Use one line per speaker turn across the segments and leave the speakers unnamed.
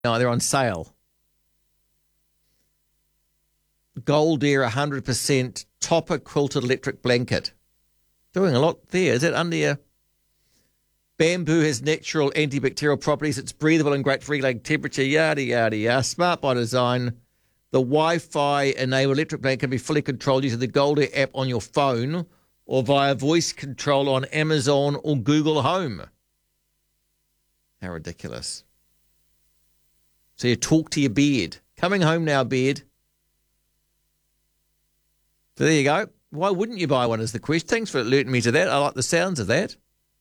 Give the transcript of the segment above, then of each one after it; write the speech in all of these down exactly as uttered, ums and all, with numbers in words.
No, they're on sale. Gold Air one hundred percent Topper quilted electric blanket. Doing a lot there. Is it under your... Bamboo has natural antibacterial properties. It's breathable and great for regulating temperature. Yada, yada, yada. Smart by design. The Wi-Fi enabled electric blanket can be fully controlled using the Gold Air app on your phone or via voice control on Amazon or Google Home. How ridiculous. So you talk to your bed. Coming home now, bed. So there you go. Why wouldn't you buy one is the question. Thanks for alerting me to that. I like the sounds of that.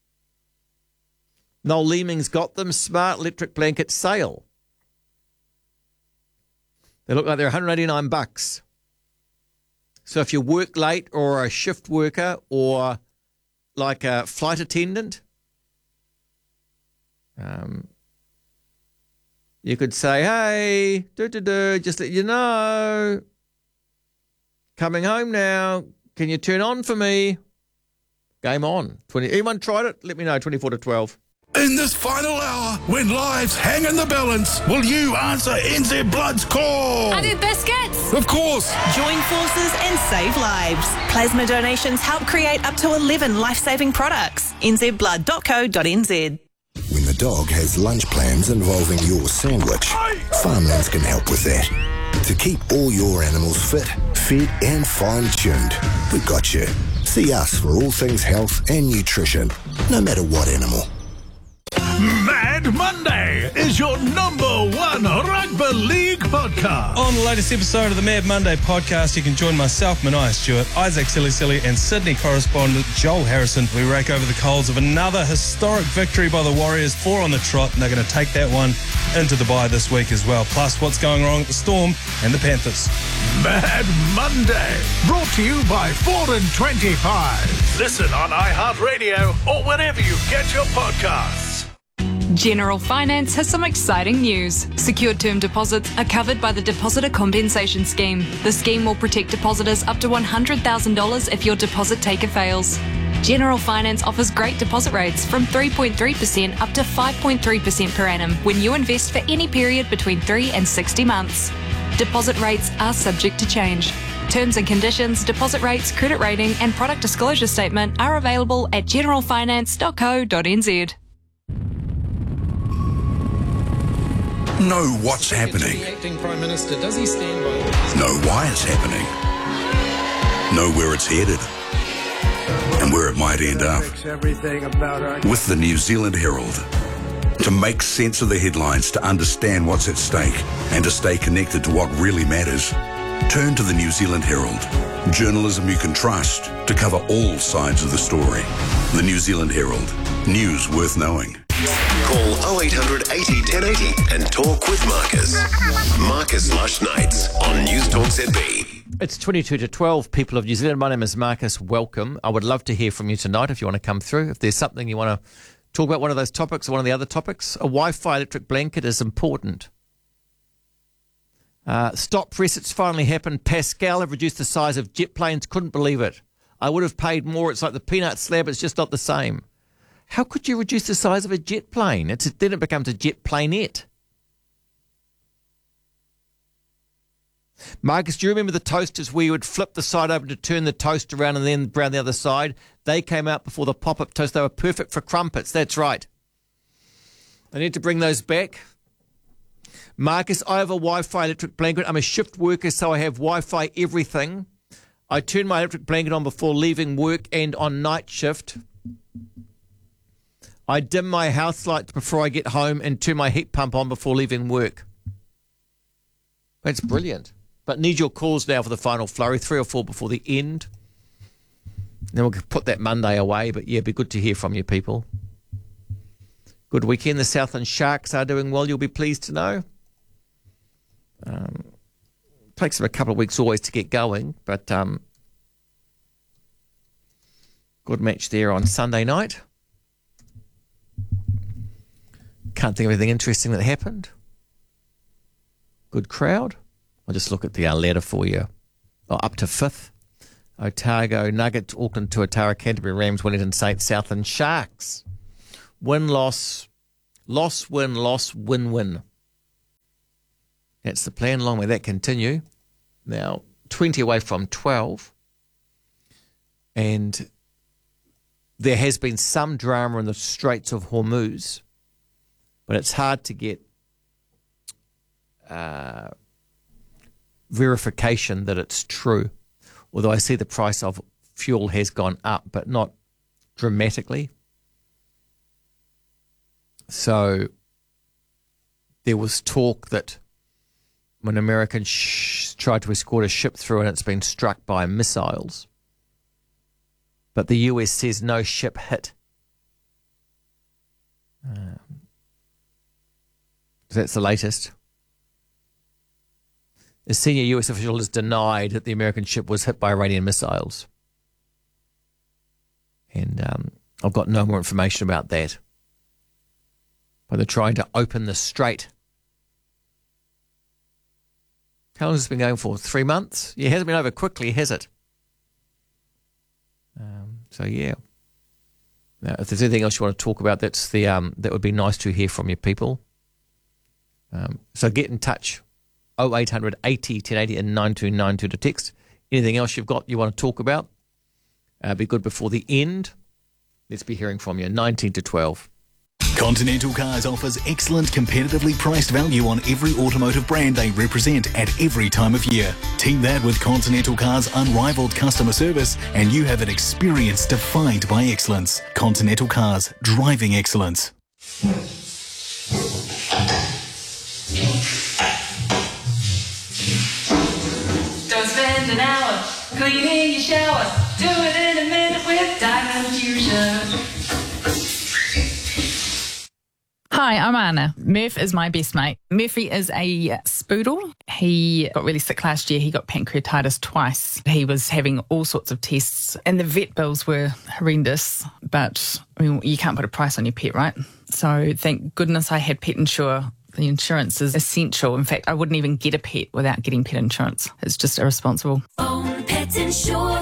Noel Leeming's got them. Smart electric blanket sale. They look like they're one hundred eighty-nine bucks. So if you work late or a shift worker or like a flight attendant, um, you could say, hey, do do do, just let you know. Coming home now. Can you turn on for me? Game on. twenty Anyone tried it? Let me know, twenty-four to twelve.
In this final hour, when lives hang in the balance, will you answer N Z Blood's call?
I did biscuits.
Of course.
Join forces and save lives. Plasma donations help create up to eleven life-saving products. n z blood dot co dot n z.
When the dog has lunch plans involving your sandwich, Farmlands can help with that. To keep all your animals fit, fed and fine-tuned, we've got you. See us for all things health and nutrition, no matter what animal.
Mad Monday is your number one rugby league podcast.
On the latest episode of the Mad Monday podcast, you can join myself, Mania Stewart, Isaac Silly Silly, and Sydney correspondent Joel Harrison. We rake over the coals of another historic victory by the Warriors, four on the trot, and they're going to take that one into the bye this week as well. Plus, what's going wrong at the Storm and the Panthers.
Mad Monday, brought to you by Ford and twenty-five. Listen on iHeartRadio or wherever you get your podcasts.
General Finance has some exciting news. Secured term deposits are covered by the Depositor Compensation Scheme. The scheme will protect depositors up to one hundred thousand dollars if your deposit taker fails. General Finance offers great deposit rates from three point three percent up to five point three percent per annum when you invest for any period between three and sixty months. Deposit rates are subject to change. Terms and conditions, deposit rates, credit rating and product disclosure statement are available at general finance dot co dot n z.
Know what's happening.
Acting Prime Minister, does he stand by?
Know why it's happening. Know where it's headed. And where it might end up. With the New Zealand Herald. To make sense of the headlines, to understand what's at stake, and to stay connected to what really matters, turn to the New Zealand Herald. Journalism you can trust to cover all sides of the story. The New Zealand Herald. News worth knowing.
Call oh eight hundred eighty ten eighty and talk with Marcus. Marcus Lush Nights on News Talk Z B.
It's twenty-two to twelve, people of New Zealand. My name is Marcus. Welcome. I would love to hear from you tonight if you want to come through. If there's something you want to talk about, one of those topics or one of the other topics, a Wi-Fi electric blanket is important. Uh, stop press, it's finally happened. Pascal have reduced the size of jet planes. Couldn't believe it. I would have paid more. It's like the peanut slab. It's just not the same. How could you reduce the size of a jet plane? It's, then it becomes a jet planette. Marcus, do you remember the toasters where you would flip the side open to turn the toast around and then around the other side? They came out before the pop-up toast. They were perfect for crumpets. That's right. I need to bring those back. Marcus, I have a Wi-Fi electric blanket. I'm a shift worker, so I have Wi-Fi everything. I turn my electric blanket on before leaving work and on night shift. I dim my house lights before I get home and turn my heat pump on before leaving work. That's brilliant. But need your calls now for the final flurry, three or four before the end. Then we'll put that Monday away, but yeah, it'd be good to hear from you people. Good weekend. The Southland Sharks are doing well, you'll be pleased to know. Um, takes them a couple of weeks always to get going, but um, good match there on Sunday night. Can't think of anything interesting that happened. Good crowd. I'll just look at the uh, ladder for you. Oh, up to fifth. Otago, Nuggets, Auckland, Tuatara, Canterbury, Rams, Wellington Saints, Southland Sharks. Win, loss, loss, win, loss, win, win. That's the plan. Long may that continue. Now, twenty away from twelve. And there has been some drama in the Straits of Hormuz, but it's hard to get uh, verification that it's true. Although I see the price of fuel has gone up, but not dramatically. So there was talk that when Americans sh- tried to escort a ship through and it's been struck by missiles, but the U S says no ship hit. Um, so that's the latest. A senior U S official has denied that the American ship was hit by Iranian missiles. And um, I've got no more information about that. But they're trying to open the strait. How long has it been going for? Three months? Yeah, it hasn't been over quickly, has it? Um, so, yeah. Now, if there's anything else you want to talk about, that's the um, that would be nice to hear from you people. Um, so get in touch. oh eight hundred eighty ten eighty and nine two nine two to text. Anything else you've got you want to talk about? Uh, be good before the end. Let's be hearing from you. nineteen to twelve.
Continental Cars offers excellent competitively priced value on every automotive brand they represent at every time of year. Team that with Continental Cars' unrivaled customer service and you have an experience defined by excellence. Continental Cars, driving excellence.
Don't spend an hour cleaning your shower. Do it in a minute with Diamond Fusion.
Hi, I'm Anna. Murph is my best mate. Murphy is a spoodle. He got really sick last year. He got pancreatitis twice. He was having all sorts of tests and the vet bills were horrendous, but I mean, you can't put a price on your pet, right? So thank goodness I had Pet Insure. The insurance is essential. In fact, I wouldn't even get a pet without getting pet insurance. It's just irresponsible.
Own Pet Insure.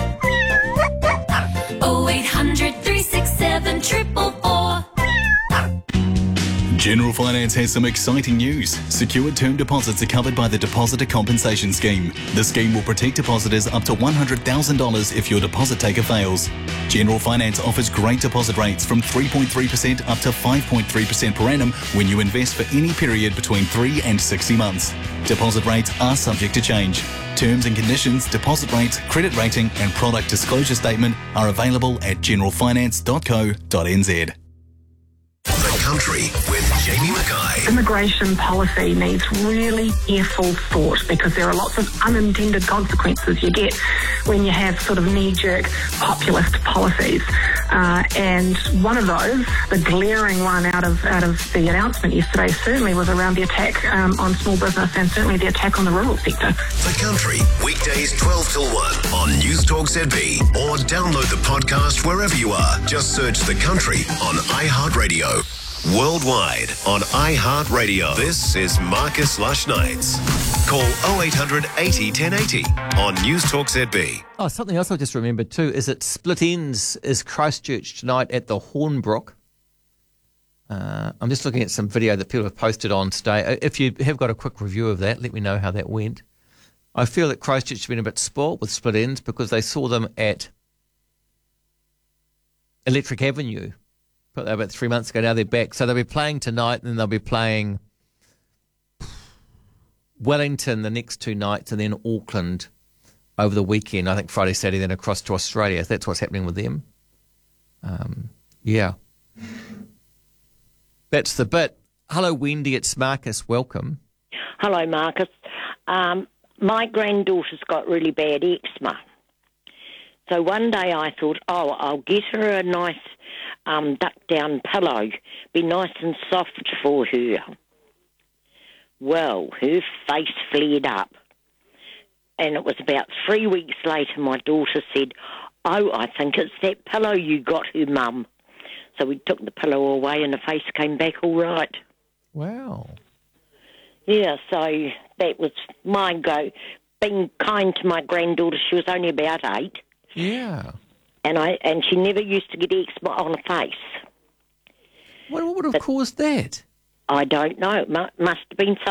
oh eight hundred three six seven triple four.
General Finance has some exciting news. Secured term deposits are covered by the Depositor Compensation Scheme. The scheme will protect depositors up to one hundred thousand dollars if your deposit taker fails. General Finance offers great deposit rates from three point three percent up to five point three percent per annum when you invest for any period between three and sixty months. Deposit rates are subject to change. Terms and conditions, deposit rates, credit rating and product disclosure statement are available at general finance dot co dot n z.
The Country with Jamie Mackay.
Immigration policy needs really careful thought because there are lots of unintended consequences you get when you have sort of knee-jerk populist policies. Uh, and one of those, the glaring one out of out of the announcement yesterday, certainly was around the attack um, on small business and certainly the attack on the rural sector.
The Country, weekdays twelve till one on Newstalk Z B or download the podcast wherever you are. Just search The Country on iHeartRadio. Worldwide on iHeartRadio. This is Marcus Lush Nights. Call oh eight hundred eighty ten eighty on Newstalk Z B.
Oh, something else I just remembered too is that Split Ends is Christchurch tonight at the Hornbrook. Uh, I'm just looking at some video that people have posted on today. If you have got a quick review of that, let me know how that went. I feel that Christchurch has been a bit spoilt with Split Ends because they saw them at Electric Avenue about three months ago. Now they're back. So they'll be playing tonight and then they'll be playing Wellington the next two nights and then Auckland over the weekend. I think Friday, Saturday, then across to Australia. That's what's happening with them. Um, yeah. That's the bit. Hello, Wendy. It's Marcus. Welcome.
Hello, Marcus. Um, my granddaughter's got really bad eczema. So one day I thought, oh, I'll get her a nice um, duck-down pillow, be nice and soft for her. Well, her face flared up. And it was about three weeks later my daughter said, oh, I think it's that pillow you got her, Mum. So we took the pillow away and the face came back all right.
Wow.
Yeah, so that was my go. Being kind to my granddaughter, she was only about eight.
Yeah.
And I and she never used to get eczema on her face.
What, what would have but caused that?
I don't know. It must have been